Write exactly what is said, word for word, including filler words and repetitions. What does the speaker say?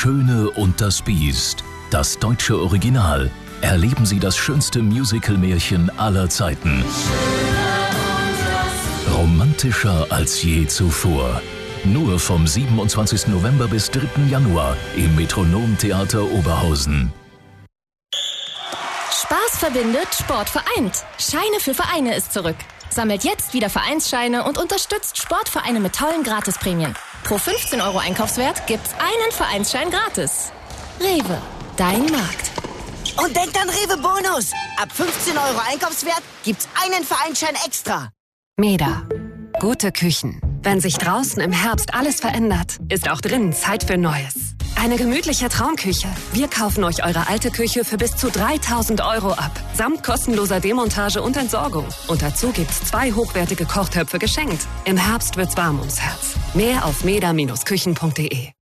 Schöne und das Biest, das deutsche Original. Erleben Sie das schönste Musical-Märchen aller Zeiten. Romantischer als je zuvor. Nur vom siebenundzwanzigsten November bis dritten Januar im Metronom-Theater Oberhausen. Spaß verbindet, Sport vereint. Scheine für Vereine ist zurück. Sammelt jetzt wieder Vereinsscheine und unterstützt Sportvereine mit tollen Gratisprämien. Pro fünfzehn Euro Einkaufswert gibt's einen Vereinsschein gratis. Rewe, dein Markt. Und denkt an Rewe Bonus. Ab fünfzehn Euro Einkaufswert gibt's einen Vereinsschein extra. Meda. Gute Küchen. Wenn sich draußen im Herbst alles verändert, ist auch drinnen Zeit für Neues. Eine gemütliche Traumküche. Wir kaufen euch eure alte Küche für bis zu dreitausend Euro ab. Samt kostenloser Demontage und Entsorgung. Und dazu gibt's zwei hochwertige Kochtöpfe geschenkt. Im Herbst wird's warm ums Herz. Mehr auf meda Bindestrich küchen punkt de.